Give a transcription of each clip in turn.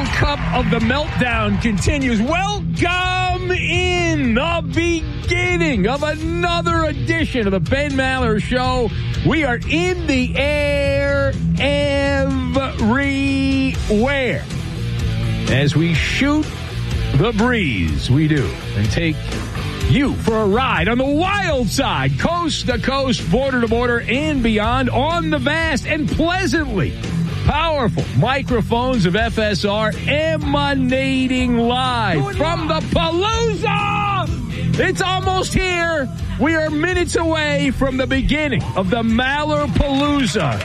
Cup of the Meltdown continues. Welcome in the beginning of another edition of the Ben Maller Show. We are in the air everywhere as we shoot the breeze. We do, and take you for a ride on the wild side, coast to coast, border to border, and beyond on the vast and pleasantly powerful microphones of FSR, emanating live from the Palooza. It's almost here. We are minutes away from the beginning of the Maller Palooza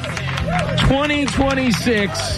2026.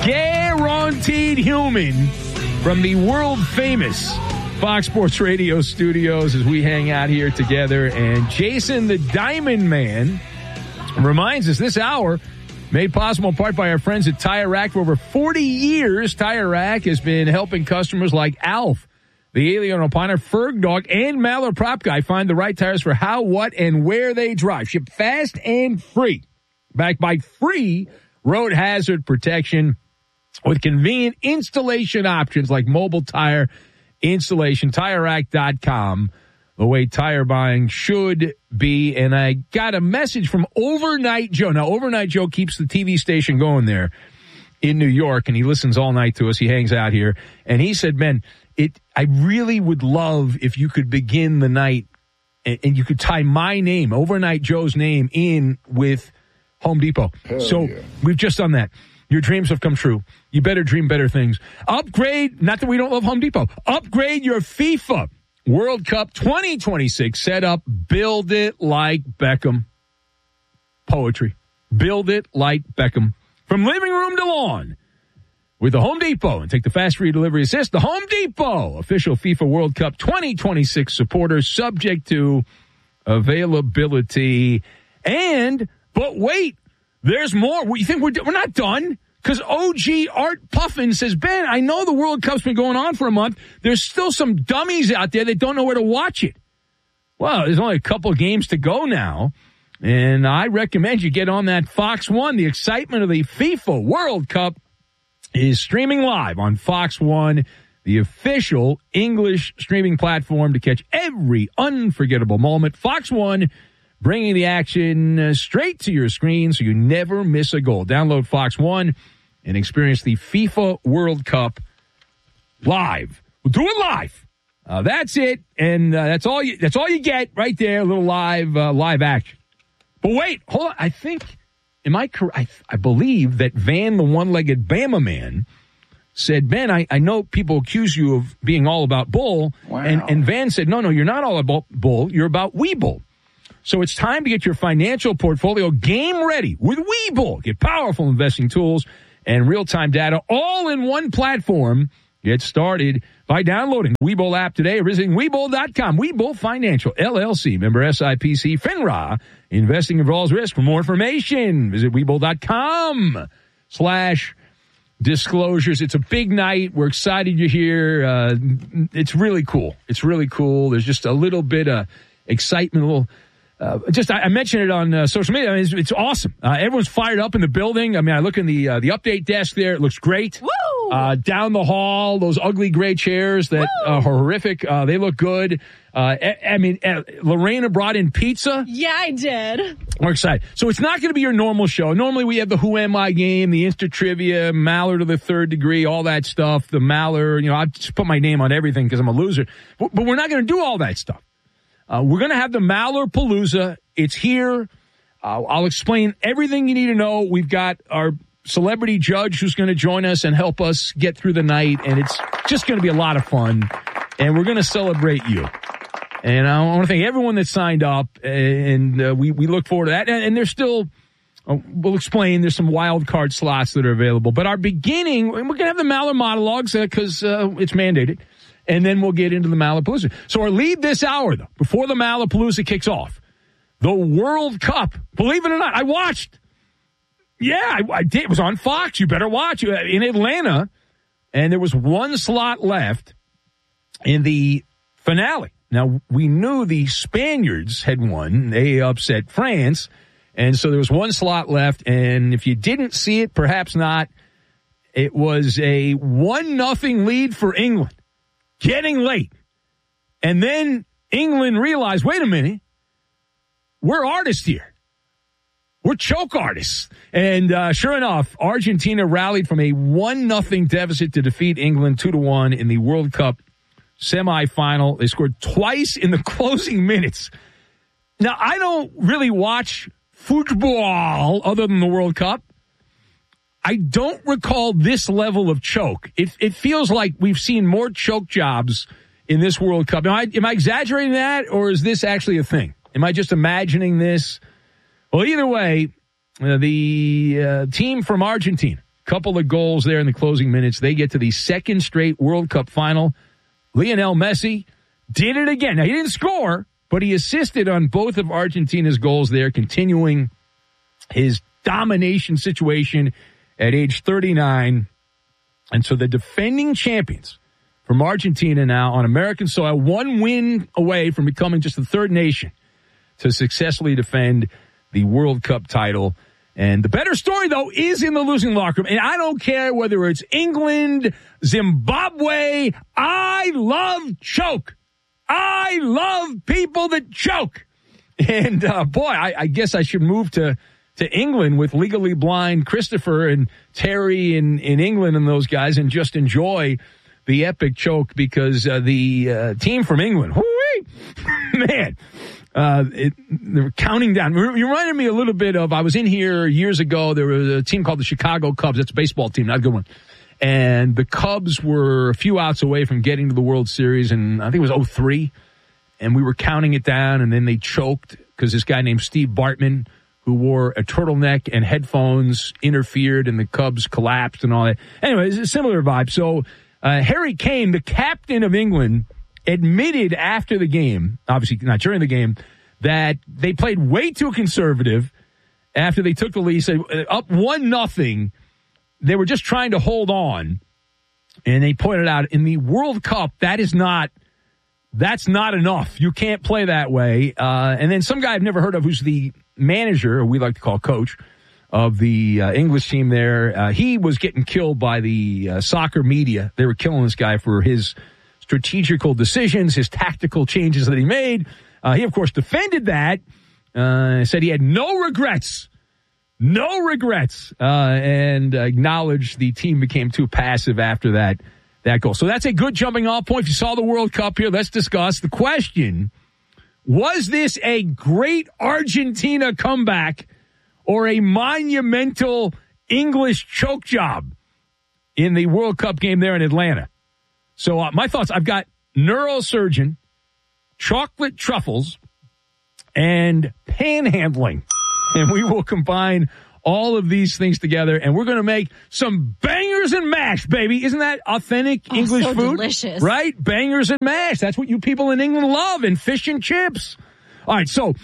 Guaranteed human from the world famous Fox Sports Radio studios as we hang out here together. And Jason the Diamond Man reminds us this hour made possible in part by our friends at Tire Rack. For over 40 years, Tire Rack has been helping customers like Alf, the Alien Opiner, Ferg Dog, and Maller Prop Guy find the right tires for how, what, and where they drive. Ship fast and free. Backed by free road hazard protection with convenient installation options like mobile tire installation. TireRack.com. The way tire buying should be. And I got a message from Overnight Joe. Now, Overnight Joe keeps the TV station going there in New York, and he listens all night to us. He hangs out here. And he said, Ben, I really would love if you could begin the night and you could tie my name, Overnight Joe's name, in with Home Depot. We've just done that. Your dreams have come true. You better dream better things. Upgrade, not that we don't love Home Depot, upgrade your FIFA World Cup 2026 setup. Build it like Beckham. Poetry. Build it like Beckham. From living room to lawn with the Home Depot. And take the fast free delivery assist. The Home Depot, official FIFA World Cup 2026 supporter, subject to availability. But wait, there's more. You think we're not done? Because OG Art Puffin says, Ben, I know the World Cup's been going on for a month. There's still some dummies out there that don't know where to watch it. Well, there's only a couple of games to go now. And I recommend you get on that Fox One. The excitement of the FIFA World Cup is streaming live on Fox One, the official English streaming platform to catch every unforgettable moment. Fox One, bringing the action straight to your screen so you never miss a goal. Download Fox One and experience the FIFA World Cup live. We'll do it live. That's it, and that's all you get right there. A little live action. But wait, hold on. I think, am I correct? I believe that Van, the one-legged Bama man, said, Ben, I know people accuse you of being all about Bull. Wow. And Van said, no, you're not all about Bull. You're about Webull. So it's time to get your financial portfolio game ready with Webull. Get powerful investing tools and real-time data all in one platform. Get started by downloading the Webull app today or visiting Webull.com. Webull Financial, LLC, member SIPC, FINRA. Investing involves risk. For more information, visit Webull.com/disclosures. It's a big night. We're excited you're here. It's really cool. There's just a little bit of excitement, I mentioned it on social media. I mean, it's awesome. Everyone's fired up in the building. I mean, I look in the update desk there. It looks great. Woo! Down the hall, those ugly gray chairs that are horrific. They look good. Lorena brought in pizza. Yeah, I did. We're excited. So it's not going to be your normal show. Normally we have the Who Am I game, the Instant Trivia, Maller to the Third Degree, all that stuff. The Maller, I just put my name on everything because I'm a loser. But we're not going to do all that stuff. We're going to have the Maller Palooza. It's here. I'll explain everything you need to know. We've got our celebrity judge who's going to join us and help us get through the night, and it's just going to be a lot of fun, and we're going to celebrate you. And I want to thank everyone that signed up, and we look forward to that. And there's still, we'll explain, there's some wild card slots that are available. But our beginning, we're going to have the Maller monologues because it's mandated. And then we'll get into the Maller Palooza. So our lead this hour, though, before the Maller Palooza kicks off, the World Cup. Believe it or not, I watched. Yeah, I did. It was on Fox. You better watch it in Atlanta. And there was one slot left in the finale. Now, we knew the Spaniards had won. They upset France. And so there was one slot left. And if you didn't see it, perhaps not. It was a 1-0 lead for England, getting late. And then England realized, wait a minute, we're artists here. We're choke artists. And sure enough, Argentina rallied from a 1-0 deficit to defeat England 2-1 in the World Cup semifinal. They scored twice in the closing minutes. Now, I don't really watch football other than the World Cup. I don't recall this level of choke. It feels like we've seen more choke jobs in this World Cup. Am I exaggerating that, or is this actually a thing? Am I just imagining this? Well, either way, the team from Argentina, couple of goals there in the closing minutes. They get to the second straight World Cup final. Lionel Messi did it again. Now, he didn't score, but he assisted on both of Argentina's goals there, continuing his domination situation at age 39. And so the defending champions from Argentina now on American soil, one win away from becoming just the third nation to successfully defend the World Cup title. And the better story, though, is in the losing locker room. And I don't care whether it's England, Zimbabwe. I love choke. I love people that choke. And, boy, I guess I should move to England with Legally Blind Christopher and Terry in England and those guys and just enjoy the epic choke, because the team from England, man, they were counting down. You reminded me a little bit of, I was in here years ago. There was a team called the Chicago Cubs. That's a baseball team, not a good one. And the Cubs were a few outs away from getting to the World Series, and I think it was 2003. And we were counting it down, and then they choked because this guy named Steve Bartman, who wore a turtleneck and headphones, interfered, and the Cubs collapsed and all that. Anyway, it's a similar vibe. So Harry Kane, the captain of England, admitted after the game, obviously not during the game, that they played way too conservative after they took the lead. Said up 1-0, they were just trying to hold on. And they pointed out in the World Cup, that's not enough. You can't play that way. And then some guy I've never heard of, who's the manager, or we like to call coach, of the English team there, he was getting killed by the soccer media. They were killing this guy for his strategical decisions, his tactical changes that he made. He, of course, defended that, said he had no regrets, and acknowledged the team became too passive after that goal. So that's a good jumping off point. If you saw the World Cup here, let's discuss the question: was this a great Argentina comeback or a monumental English choke job in the World Cup game there in Atlanta? So my thoughts, I've got neurosurgeon, chocolate truffles, and panhandling. And we will combine all of these things together, and we're going to make some bangers and mash, baby. Isn't that authentic English food? Delicious. Right? Bangers and mash. That's what you people in England love, and fish and chips. All right, so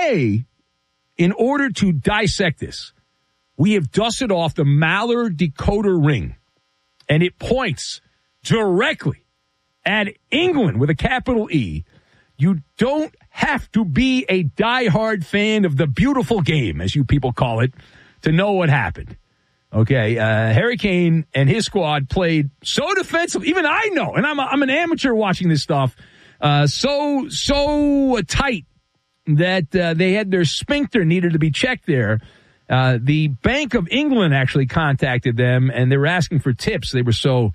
in order to dissect this, we have dusted off the Maller decoder ring, and it points directly at England with a capital E. You don't have to be a diehard fan of the beautiful game, as you people call it, to know what happened. Okay, Harry Kane and his squad played so defensively. Even I know, and I'm an amateur watching this stuff, so tight that they had their sphincter needed to be checked there. The Bank of England actually contacted them, and they were asking for tips. They were so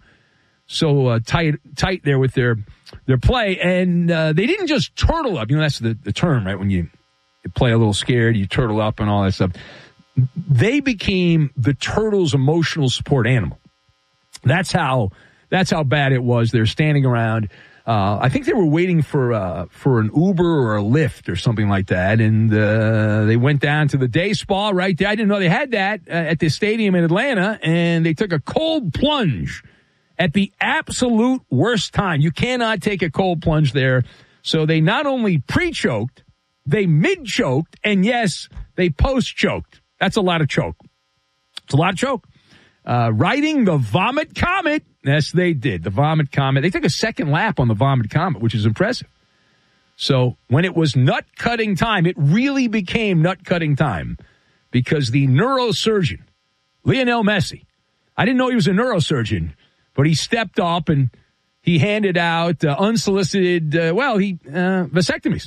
tight there with their play, and they didn't just turtle up. You know, that's the term, right? When you play a little scared, you turtle up and all that stuff. They became the Turtles' emotional support animal. That's how bad it was. They're standing around. I think they were waiting for an Uber or a Lyft or something like that, and they went down to the day spa right there. I didn't know they had that at the stadium in Atlanta, and they took a cold plunge at the absolute worst time. You cannot take a cold plunge there. So they not only pre-choked, they mid-choked, and yes, they post-choked. That's a lot of choke. It's a lot of choke. Riding the Vomit Comet. Yes, they did. The Vomit Comet. They took a second lap on the Vomit Comet, which is impressive. So when it was nut-cutting time, it really became nut-cutting time because the neurosurgeon, Lionel Messi, I didn't know he was a neurosurgeon, but he stepped up and he handed out unsolicited, vasectomies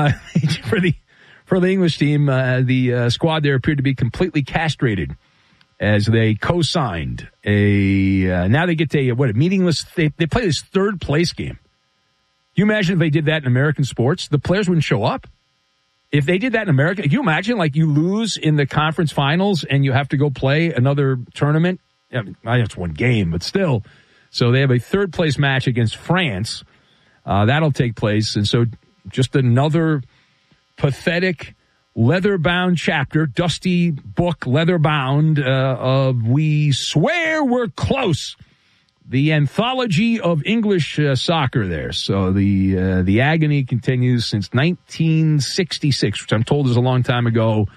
for the English team. The squad there appeared to be completely castrated as they co-signed now they get to a meaningless, they play this third place game. Can you imagine if they did that in American sports? The players wouldn't show up. If they did that in America, can you imagine you lose in the conference finals and you have to go play another tournament? I mean, it's one game, but still. So they have a third place match against France. That'll take place. And so just another pathetic leather-bound chapter, dusty book, leather-bound, of We Swear We're Close. The anthology of English soccer there. So the agony continues since 1966, which I'm told is a long time ago.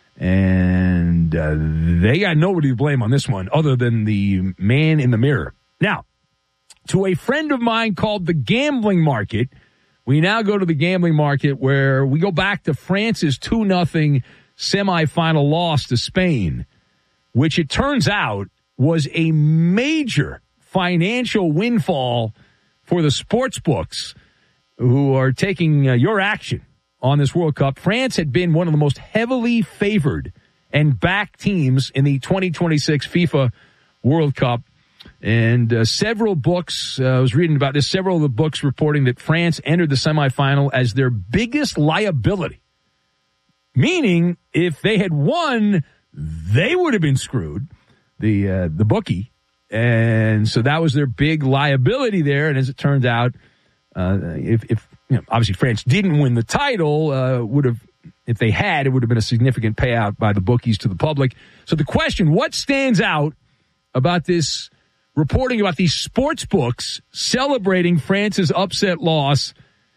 And they got nobody to blame on this one other than the man in the mirror. Now, to a friend of mine called the gambling market, we now go to the gambling market where we go back to France's 2-0 semifinal loss to Spain, which it turns out was a major financial windfall for the sports books who are taking your action on this World Cup. France had been one of the most heavily favored and backed teams in the 2026 FIFA World Cup. And several books, I was reading about this, several of the books reporting that France entered the semifinal as their biggest liability. Meaning, if they had won, they would have been screwed, the bookie. And so that was their big liability there. And as it turned out, if obviously France didn't win the title, if they had, it would have been a significant payout by the bookies to the public. So the question, what stands out about this reporting about these sports books celebrating France's upset loss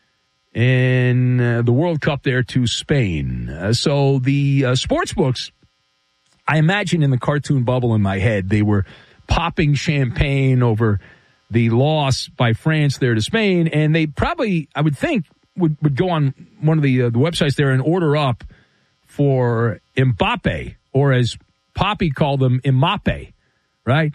in the World Cup there to Spain? So the sports books, I imagine in the cartoon bubble in my head, they were popping champagne over the loss by France there to Spain, and they probably, I would think, would go on one of the websites there and order up for Mbappe, or as Poppy called them, Imape, right?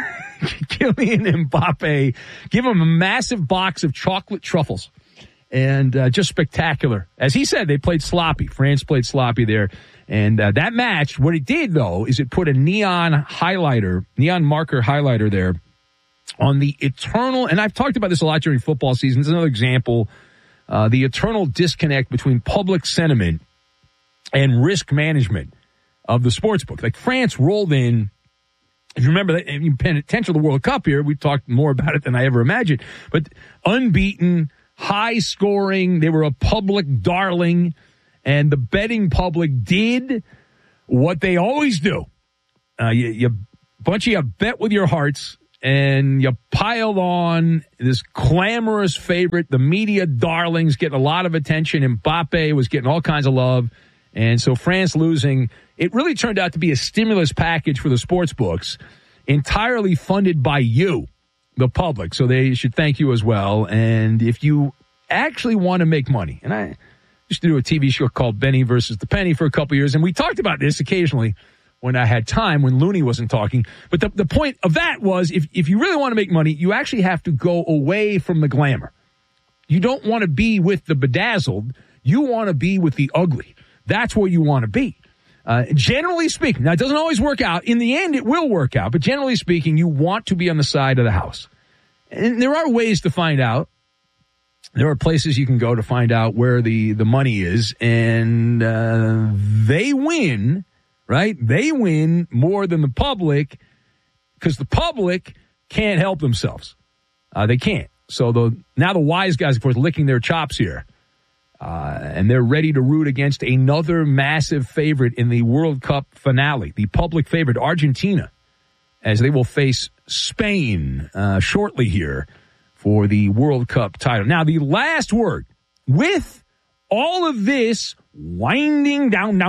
Kylian Mbappe, give him a massive box of chocolate truffles, and just spectacular. As he said, they played sloppy. France played sloppy there. And that match, what it did, though, is it put a neon marker highlighter there on the eternal, and I've talked about this a lot during football season. It's another example, the eternal disconnect between public sentiment and risk management of the sports book. Like France rolled in, if you remember, if you pay attention to the World Cup here, we've talked more about it than I ever imagined, but unbeaten, high scoring, they were a public darling. And the betting public did what they always do. You bet with your hearts, and you piled on this clamorous favorite. The media darlings getting a lot of attention. Mbappe was getting all kinds of love. And so France losing, it really turned out to be a stimulus package for the sports books, entirely funded by you, the public. So they should thank you as well. And if you actually want to make money, and I used to do a TV show called Benny versus the Penny for a couple of years, and we talked about this occasionally when I had time, when Looney wasn't talking. But the point of that was, if you really want to make money, you actually have to go away from the glamour. You don't want to be with the bedazzled. You want to be with the ugly. That's where you want to be. Generally speaking, now it doesn't always work out. In the end, it will work out. But generally speaking, you want to be on the side of the house. And there are ways to find out. There are places you can go to find out where the money is, and they win, right? They win more than the public because the public can't help themselves. They can't. So now the wise guys, of course, licking their chops here, and they're ready to root against another massive favorite in the World Cup finale, the public favorite, Argentina, as they will face Spain shortly here for the World Cup title. Now, the last word, with all of this winding down,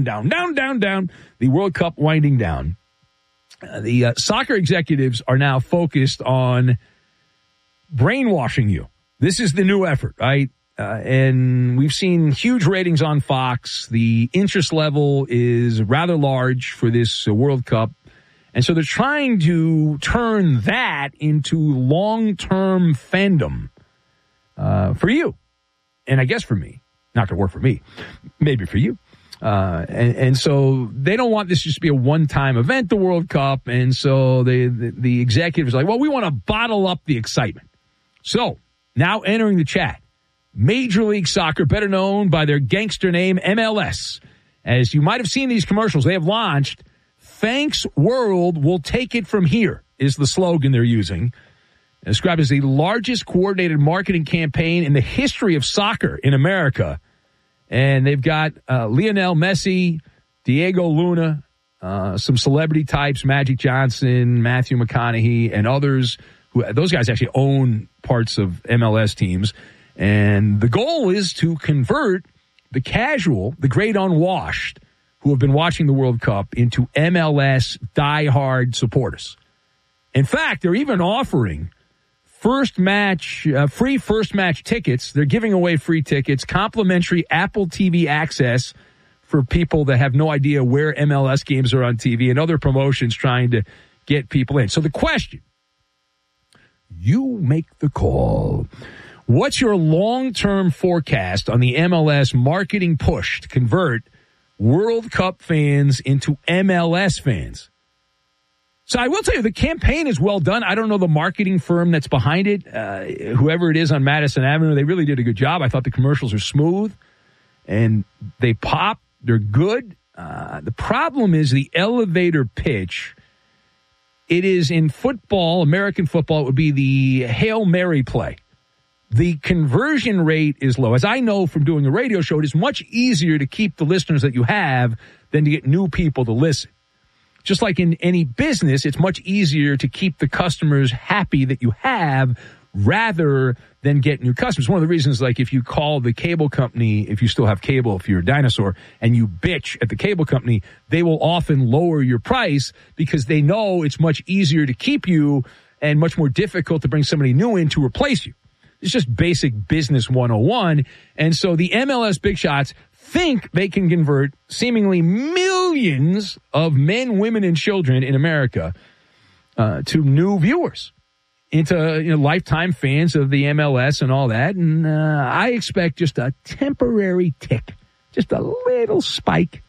the World Cup winding down, the soccer executives are now focused on brainwashing you. This is the new effort, right? And we've seen huge ratings on Fox. The interest level is rather large for this World Cup. And so they're trying to turn that into long-term fandom for you. And I guess for me. Not going to work for me. Maybe for you. And so they don't want this just to be a one-time event, the World Cup. And so the executives are like, well, we want to bottle up the excitement. So now entering the chat, Major League Soccer, better known by their gangster name, MLS. As you might have seen these commercials, they have launched, "Thanks World, we'll take it from here," is the slogan they're using. Described as the largest coordinated marketing campaign in the history of soccer in America. And they've got Lionel Messi, Diego Luna, some celebrity types, Magic Johnson, Matthew McConaughey, and others. Those guys actually own parts of MLS teams. And the goal is to convert the casual, the great unwashed, who have been watching the World Cup into MLS diehard supporters. In fact, they're even offering free first match tickets. They're giving away free tickets, complimentary Apple TV access for people that have no idea where MLS games are on TV, and other promotions trying to get people in. So the question, you make the call. What's your long-term forecast on the MLS marketing push to convert World Cup fans into MLS fans? So I will tell you, the campaign is well done. I don't know the marketing firm that's behind it. Whoever it is on Madison Avenue, they really did a good job. I thought the commercials are smooth, and they pop. They're good. The problem is the elevator pitch. It is in football, American football, it would be the Hail Mary play. The conversion rate is low. As I know from doing a radio show, it is much easier to keep the listeners that you have than to get new people to listen. Just like in any business, it's much easier to keep the customers happy that you have rather than get new customers. One of the reasons, like if you call the cable company, if you still have cable, if you're a dinosaur, and you bitch at the cable company, they will often lower your price because they know it's much easier to keep you and much more difficult to bring somebody new in to replace you. It's just basic business 101. And so the MLS big shots think they can convert seemingly millions of men, women, and children in America to new viewers, into lifetime fans of the MLS and all that. And I expect just a temporary tick, just a little spike,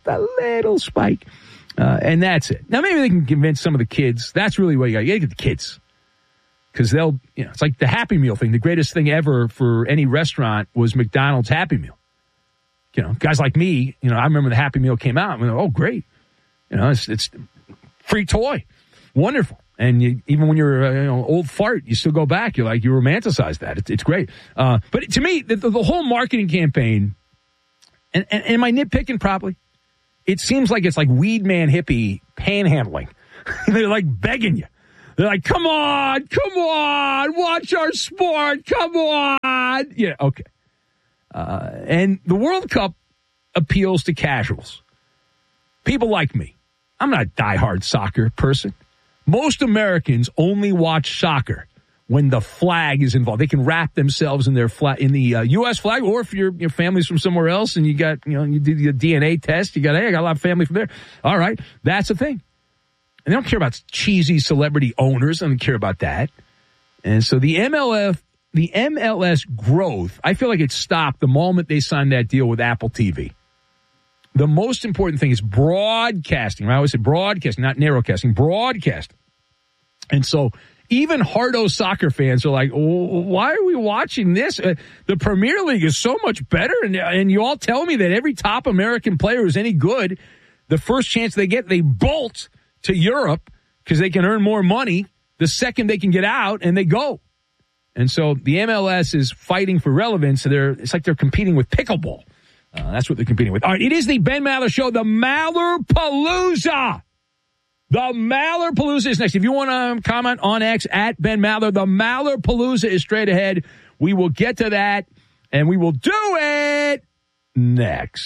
and that's it. Now, maybe they can convince some of the kids. That's really what you got to get the kids. Because they'll, it's like the Happy Meal thing. The greatest thing ever for any restaurant was McDonald's Happy Meal. Guys like me, I remember the Happy Meal came out. I'm like, oh, great. It's free toy. Wonderful. And even when you're an old fart, you still go back. You romanticize that. It's great. But to me, the whole marketing campaign, and am I nitpicking properly? It seems like it's like weed man hippie panhandling. They're like begging you. They're like, come on, watch our sport, come on. Yeah, okay. And the World Cup appeals to casuals. People like me. I'm not a diehard soccer person. Most Americans only watch soccer when the flag is involved. They can wrap themselves in their in the U.S. flag, or if your family's from somewhere else and you got, you did the DNA test, I got a lot of family from there. All right, that's the thing. And they don't care about cheesy celebrity owners. They don't care about that. And so the MLS growth, I feel like it stopped the moment they signed that deal with Apple TV. The most important thing is broadcasting. I always say broadcasting, not narrowcasting, broadcasting. And so even hardo soccer fans are like, oh, why are we watching this? The Premier League is so much better. And you all tell me that every top American player who's any good, the first chance they get, they bolt to Europe because they can earn more money the second they can get out, and they go. And so the MLS is fighting for relevance. It's like they're competing with pickleball. That's what they're competing with. All right, it is the Ben Maller Show, the Mallerpalooza. The Mallerpalooza is next. If you want to comment on X, at Ben Maller, the Mallerpalooza is straight ahead. We will get to that, and we will do it next.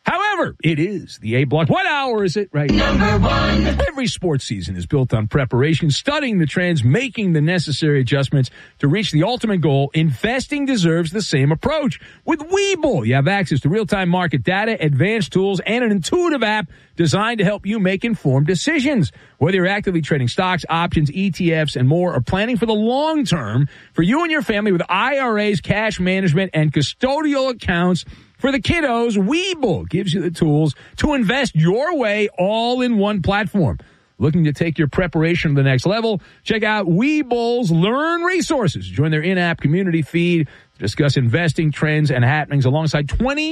However, it is the A Block. What hour is it right now? Number one. Every sports season is built on preparation, studying the trends, making the necessary adjustments to reach the ultimate goal. Investing deserves the same approach. With Webull, you have access to real-time market data, advanced tools, and an intuitive app designed to help you make informed decisions. Whether you're actively trading stocks, options, ETFs, and more, or planning for the long term, for you and your family with IRAs, cash management, and custodial accounts, for the kiddos, Webull gives you the tools to invest your way all in one platform. Looking to take your preparation to the next level? Check out Webull's Learn Resources. Join their in-app community feed to discuss investing trends and happenings alongside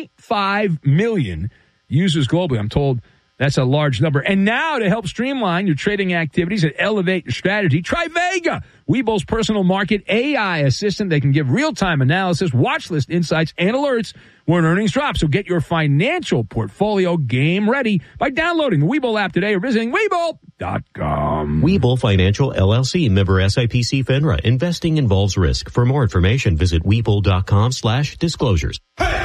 25 million users globally. I'm told that's a large number. And now to help streamline your trading activities and elevate your strategy, try Vega, Webull's personal market AI assistant. They can give real-time analysis, watch list insights, and alerts when earnings drop. So get your financial portfolio game ready by downloading the Webull app today or visiting Webull.com. Webull Financial LLC, member SIPC FINRA. Investing involves risk. For more information, visit Webull.com/disclosures.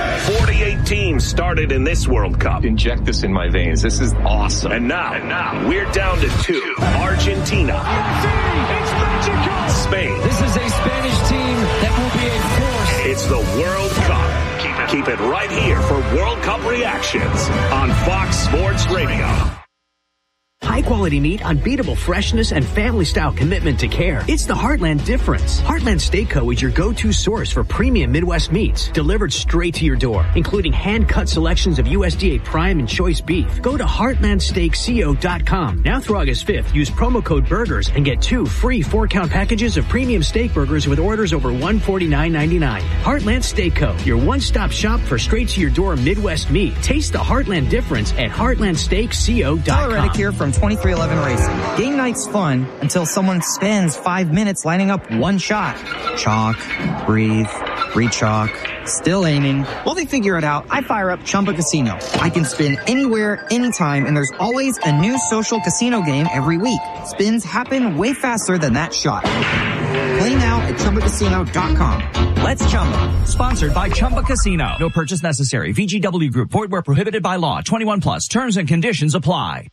48 teams started in this World Cup. Inject this in my veins. This is awesome. And now we're down to 2. Argentina. It's magical. Spain. This is a Spanish team that will be a force. It's the World Cup. Keep it right here for World Cup reactions on Fox Sports Radio. High-quality meat, unbeatable freshness, and family-style commitment to care. It's the Heartland difference. Heartland Steak Co. is your go-to source for premium Midwest meats, delivered straight to your door, including hand-cut selections of USDA Prime and Choice beef. Go to heartlandsteakco.com. Now through August 5th, use promo code BURGERS and get 2 free 4-count packages of premium steak burgers with orders over $149.99. Heartland Steak Co., your one-stop shop for straight-to-your-door Midwest meat. Taste the Heartland difference at heartlandsteakco.com. Tyler Reddick here from 2311 Racing. Game night's fun until someone spends 5 minutes lining up one shot. Chalk, breathe, re-chalk, still aiming. While they figure it out, I fire up Chumba Casino. I can spin anywhere, anytime, and there's always a new social casino game every week. Spins happen way faster than that shot. Play now at ChumbaCasino.com. Let's Chumba. Sponsored by Chumba Casino. No purchase necessary. VGW Group. Void where prohibited by law. 21 plus. Terms and conditions apply.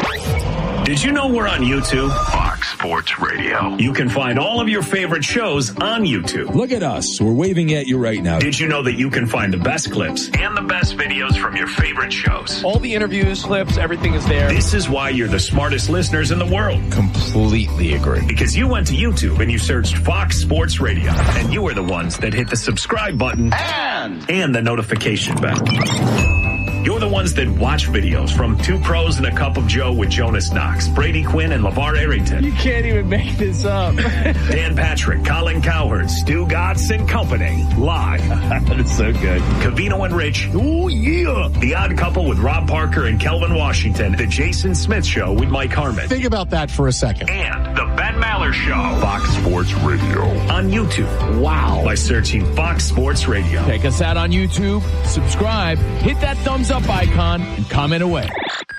Did you know we're on YouTube? Fox Sports Radio. You can find all of your favorite shows on YouTube. Look at us. We're waving at you right now. Did you know that you can find the best clips and the best videos from your favorite shows? All the interviews, clips, everything is there. This is why you're the smartest listeners in the world. Completely agree. Because you went to YouTube and you searched Fox Sports Radio. And you are the ones that hit the subscribe button and the notification bell. You're the ones that watch videos from Two Pros and a Cup of Joe with Jonas Knox, Brady Quinn, and LeVar Arrington. You can't even make this up. Dan Patrick, Colin Cowherd, Stu Gatz and Company. Live. That's so good. Covino and Rich. Oh, yeah. The Odd Couple with Rob Parker and Kelvin Washington. The Jason Smith Show with Mike Harmon. Think about that for a second. And the Ben Maller Show. Fox Sports Radio. On YouTube. Wow. By searching Fox Sports Radio. Check us out on YouTube. Subscribe. Hit that thumbs up icon and comment away.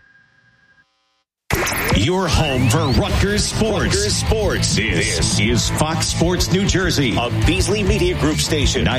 Your home for Rutgers Sports. This is Fox Sports New Jersey, a Beasley Media Group station.